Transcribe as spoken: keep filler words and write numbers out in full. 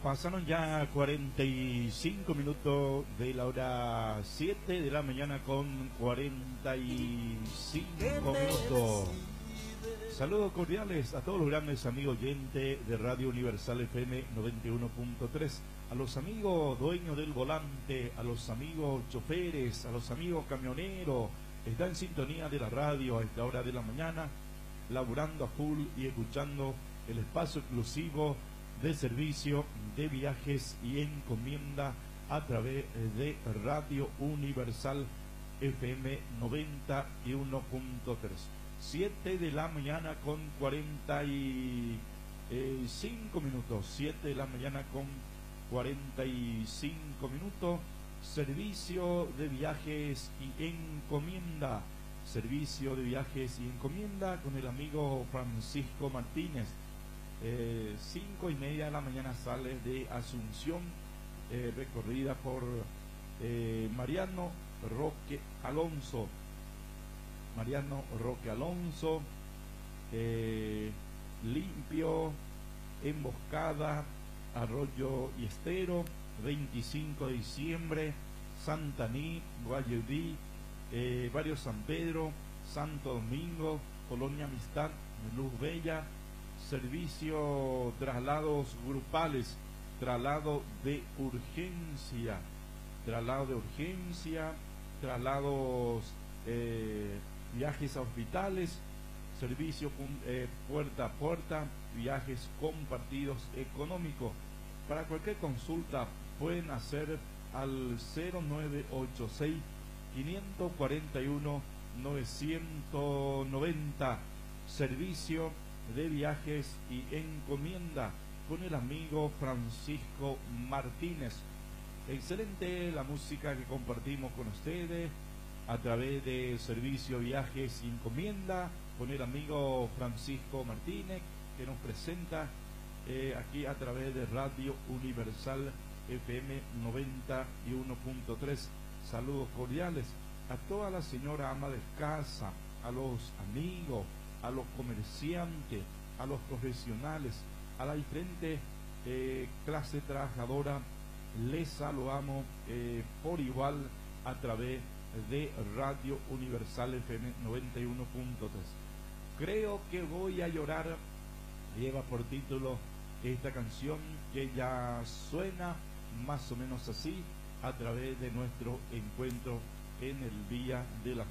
Pasaron ya cuarenta y cinco minutos de la hora siete de la mañana con cuarenta y cinco minutos. Saludos cordiales a todos los grandes amigos oyentes de Radio Universal F M noventa y uno punto tres, a los amigos dueños del volante, a los amigos choferes, a los amigos camioneros. Está en sintonía de la radio a esta hora de la mañana, laburando a full y escuchando el espacio exclusivo de servicio de viajes y encomienda a través de Radio Universal F M noventa y uno punto tres. siete de la mañana con cuarenta y cinco minutos. siete de la mañana con cuarenta y cinco minutos. Servicio de viajes y encomienda. Servicio de viajes y encomienda con el amigo Francisco Martínez. Eh, cinco y media de la mañana sale de Asunción, eh, recorrida por eh, Mariano Roque Alonso. Mariano Roque Alonso, eh, Limpio, Emboscada, Arroyo y Estero, veinticinco de diciembre, Santaní, Guayudí, eh, Barrio San Pedro, Santo Domingo, Colonia Amistad, Luz Bella. Servicio traslados grupales, traslado de urgencia, traslado de urgencia, traslados, eh, viajes a hospitales, servicio eh, puerta a puerta, viajes compartidos económicos. Para cualquier consulta pueden hacer al cero nueve ocho seis, cinco cuatro uno, nueve nueve cero. Servicio de viajes y encomienda con el amigo Francisco Martínez. Excelente la música que compartimos con ustedes a través de servicio, viajes y encomienda con el amigo Francisco Martínez, que nos presenta eh, aquí a través de Radio Universal F M noventa y uno punto tres. Saludos cordiales a toda la señora ama de casa, a los amigos, a los comerciantes, a los profesionales, a la diferente eh, clase trabajadora. Les saludamos eh, por igual a través de Radio Universal F M noventa y uno punto tres. Creo que voy a llorar, lleva por título esta canción que ya suena más o menos así a través de nuestro encuentro en el Día de la